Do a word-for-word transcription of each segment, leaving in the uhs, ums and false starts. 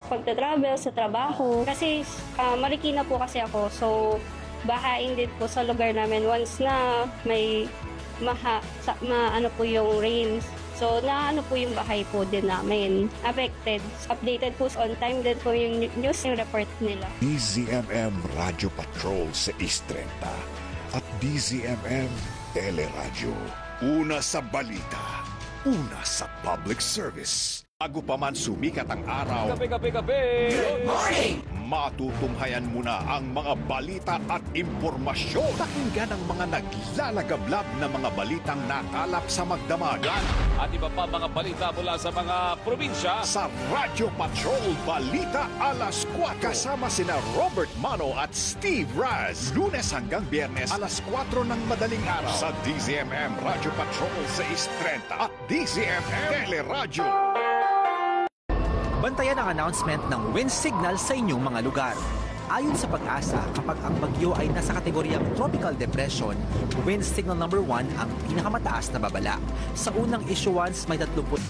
pagta-travel sa trabaho. Kasi uh, Marikina po kasi ako, so bahain din po sa lugar namin once na may maha, sa, ma, ano po yung rains. So, na ano po yung bahay po din namin. Affected. Updated po on time din po yung news yung report nila. D Z M M Radio Patrol sa East thirty at D Z M M Teleradyo. Una sa balita, una sa public service. Bago pa man sumikat ang araw, Kape, kape, kape! Good morning! Matutunghayan muna ang mga balita at impormasyon. Pakinggan ang mga naglalagablab na mga balitang nakalap sa magdamagan. At iba pa mga balita mula sa mga probinsya. Sa Radio Patrol Balita Alas kwatro. Kasama sina Robert Mano at Steve Raz. Lunes hanggang Biyernes, alas kwatro ng madaling araw. Sa D Z M M Radio Patrol sa East thirty at D Z M M Teleradyo. Bantayan ang announcement ng wind signal sa inyong mga lugar. Ayon sa Pag-asa, kapag ang bagyo ay nasa kategoryang tropical depression, wind signal number one ang pinakamataas na babala. Sa unang issuance, may thirty.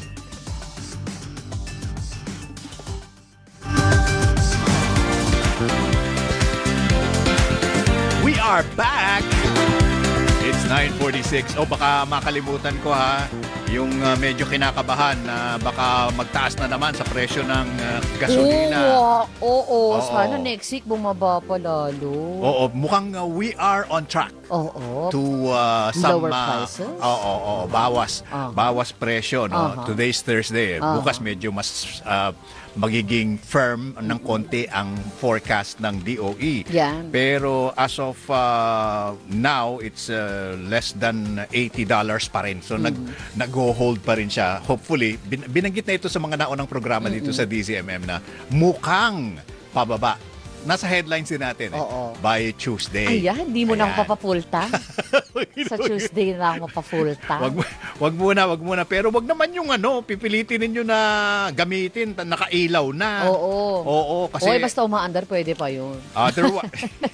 We are back! It's nine forty-six. O baka makalimutan ko ha, yung uh, medyo kinakabahan na uh, baka magtaas na naman sa presyo ng uh, gasolina. Oo, oo, Oo. sana next week bumaba pa lalo. Oo, mukhang uh, we are on track. Oo. To uh, some Lower uh, prices? Oo, oo, bawas. Uh-huh. Bawas presyo, no. Uh-huh. Today's Thursday. Uh-huh. Bukas medyo mas uh, magiging firm ng konti ang forecast ng D O E. Yan. Pero as of uh, now, it's uh, less than eighty dollars pa rin. So nag Mm-hmm. nag-hold pa rin siya. Hopefully, bin, binanggit na ito sa mga naunang programa Mm-hmm. dito sa D Z M M na mukhang pababa. Nasa headlines din natin eh. Oo. By Tuesday. Ayan, hindi mo na Ayan. ako papapulta. Sa Tuesday na ako mapapulta. Wag, wag muna, wag muna. Pero wag naman yung ano, pipilitin ninyo na gamitin, ta- nakailaw na. Oo. Oo, kasi... Oy, basta umaandar, pwede pa yun. Otherwise...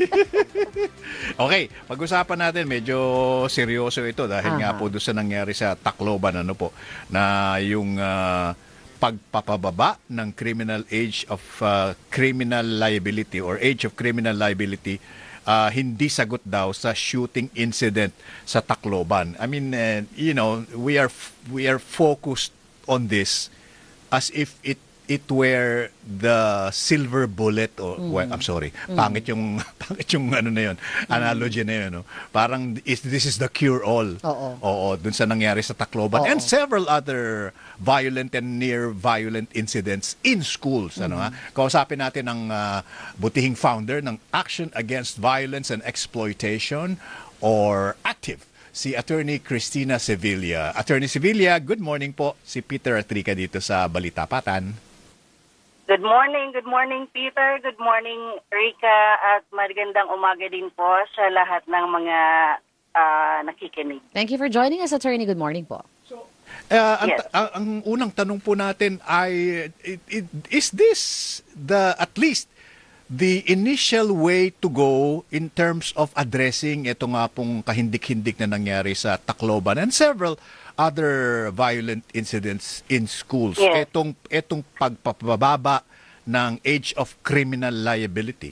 Okay, pag-usapan natin, medyo seryoso ito dahil Aha. nga po doon sa nangyari sa Tacloban, ano po, na yung uh, pagpapababa ng criminal age of uh, criminal liability or age of criminal liability uh, hindi sagot daw sa shooting incident sa Tacloban. I mean, uh, you know, we are we are focused on this as if it it were the silver bullet or Mm. well, I'm sorry. Pangit yung pangit yung ano na yun, analogy na yun, no. Parang is this is the cure all. Oo. Oo, dun sa nangyari sa Tacloban Oo. and several other violent and near violent incidents in schools, ano ha. Kausapin natin ang uh, butihing founder ng Action Against Violence and Exploitation or ACTIV, si Attorney Cristina Sevilla. Attorney Sevilla, good morning po. Si Peter Atrica dito sa Balitapatan. Good morning, good morning Peter, good morning Rika, at magandang umaga din po sa lahat ng mga uh, nakikinig. Thank you for joining us, Attorney. Good morning po. Uh, ang, Yes. ang, ang unang tanong po natin ay, it, it, is this the, at least, the initial way to go in terms of addressing ito nga pong kahindik-hindik na nangyari sa Tacloban and several other violent incidents in schools? Yes. Etong, etong pagpapababa ng age of criminal liability.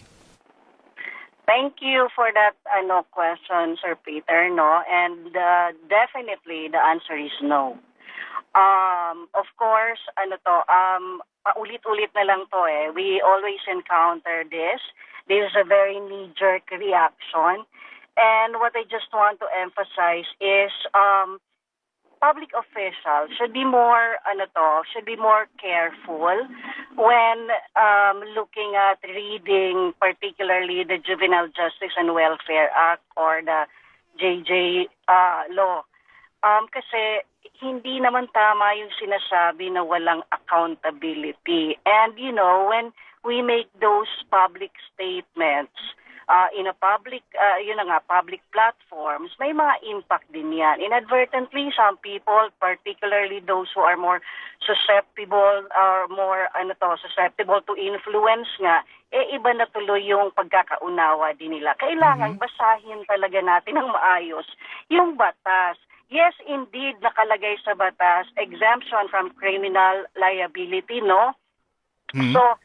Thank you for that ano question, Sir Peter, no? And uh, definitely the answer is no. Um, of course, ano to, um, paulit-ulit na lang to eh. We always encounter this. This is a very knee-jerk reaction. And what I just want to emphasize is um, public officials should be more, ano to, should be more careful when um, looking at reading particularly the Juvenile Justice and Welfare Act or the J J uh, law. Um, kasi hindi naman tama yung sinasabi na walang accountability. And you know, when we make those public statements uh, in a public, uh, yun na nga, public platforms, may mga impact din yan. Inadvertently, some people, particularly those who are more susceptible, or more ano to, susceptible to influence nga, eh iba na tuloy yung pagkakaunawa din nila. Kailangan basahin talaga natin ng maayos yung batas. Yes, indeed, nakalagay sa batas, exemption from criminal liability, no? Mhm. So,